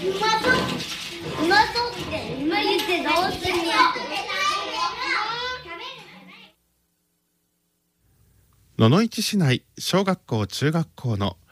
って今言ってどうすんや。 野々市市内小学校中学校の